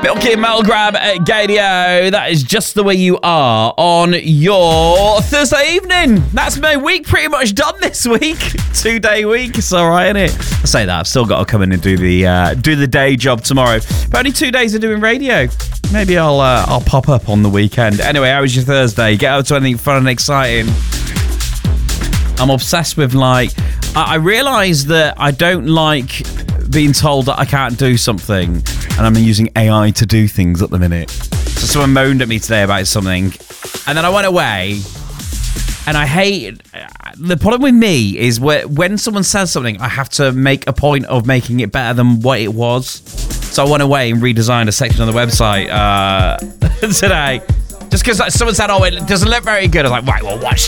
Milky and Metal Grab at Gadio. That is Just the Way You Are on your Thursday evening. That's my week pretty much done this week. 2-day week. It's all right, isn't it? I say that. I've still got to come in and do the day job tomorrow. But only 2 days of doing radio. Maybe I'll pop up on the weekend. Anyway, how was your Thursday? Get out to anything fun and exciting. I'm obsessed with, I realise that I don't like being told that I can't do something, and I'm using AI to do things at the minute. So someone moaned at me today about something, and then I went away, and I hate... The problem with me is when someone says something, I have to make a point of making it better than what it was. So I went away and redesigned a section on the website today. Just because someone said, oh, it doesn't look very good. I was like, right, well, watch